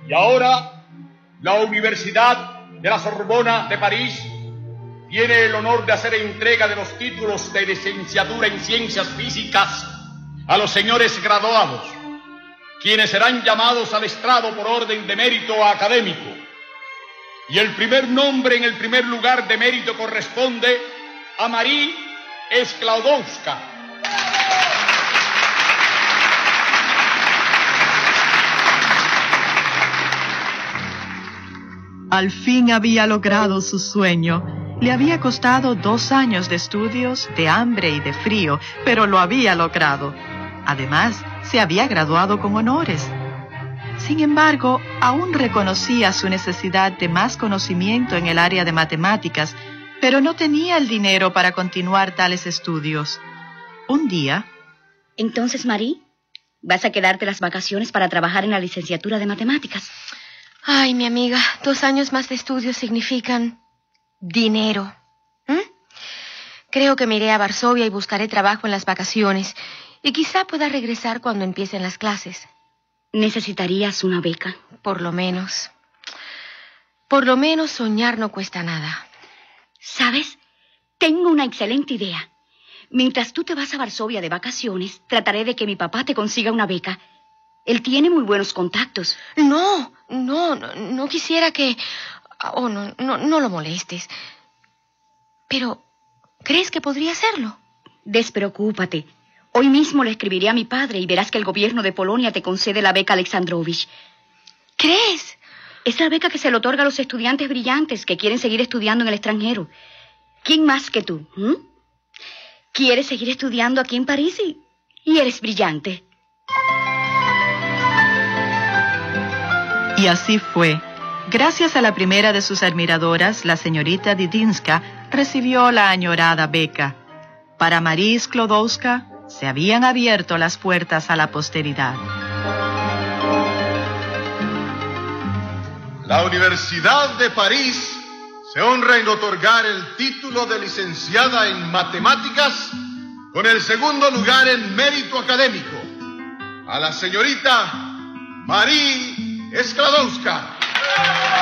Y ahora, la Universidad de la Sorbona de París tiene el honor de hacer entrega de los títulos de licenciatura en Ciencias Físicas a los señores graduados, quienes serán llamados al estrado por orden de mérito académico. Y el primer nombre en el primer lugar de mérito corresponde a Marie Sklodowska. Al fin había logrado su sueño. Le había costado 2 años de estudios, de hambre y de frío, pero lo había logrado. Además, se había graduado con honores. Sin embargo, aún reconocía su necesidad de más conocimiento en el área de matemáticas, pero no tenía el dinero para continuar tales estudios. Un día... Entonces, Marie, ¿vas a quedarte las vacaciones para trabajar en la licenciatura de matemáticas? Ay, mi amiga, 2 años más de estudios significan dinero. Creo que me iré a Varsovia y buscaré trabajo en las vacaciones. Y quizá pueda regresar cuando empiecen las clases. ¿Necesitarías una beca? Por lo menos. Por lo menos soñar no cuesta nada. ¿Sabes? Tengo una excelente idea. Mientras tú te vas a Varsovia de vacaciones, trataré de que mi papá te consiga una beca. Él tiene muy buenos contactos. No quisiera que... Oh, no lo molestes. Pero, ¿crees que podría hacerlo? Despreocúpate. Hoy mismo le escribiré a mi padre y verás que el gobierno de Polonia te concede la beca Alexandrovich. ¿Crees? Es la beca que se le otorga a los estudiantes brillantes que quieren seguir estudiando en el extranjero. ¿Quién más que tú? ¿Quieres seguir estudiando aquí en París y eres brillante? Y así fue. Gracias a la primera de sus admiradoras, la señorita Didinska, recibió la añorada beca. Para Marie Sklodowska se habían abierto las puertas a la posteridad. La Universidad de París se honra en otorgar el título de licenciada en matemáticas con el segundo lugar en mérito académico a la señorita Marie Sklodowska.